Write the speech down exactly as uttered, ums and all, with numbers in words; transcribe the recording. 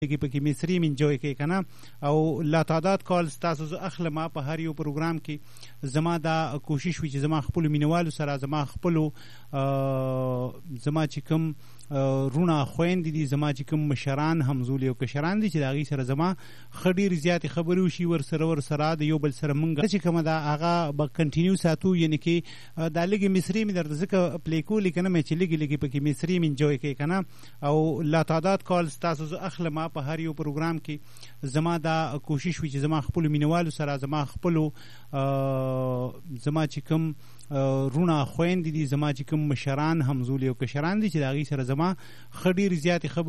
کې پکې مصری من انجوای کوي که نه او لا تعداد کال ستاسو زه اخلم په هر یو پروګرام کې زما دا کوشش وي چې زما خپلو مینوالو سره زما خپلو زما چې کوم رونه خویندې دي زما چې کوم مشران همزولي او کشران دي چې د هغوی سره زما ښه ډېرې زیاتې خبرې وشي ورسره ورسره د یو بل سره مونږ چې کومه ده هغه به کنټینیو ساتو یعنې کې دا لږې مصري مې درته ځکه پلی کولې که نه مې چې لږې لږې پکې مصري مې انجوای کوي که نه او لا تعداد کال ستاسو زه اخلم په هر یو پروګرام کې زما دا کوشش وي چې زما خپلو مینوالو سره زما خپلو زما چې کوم رونه خویندې دي زما چې کوم مشران همزولي او کشران دي چې د هغوی سره زما ښه ډېرې زیاتې خبرې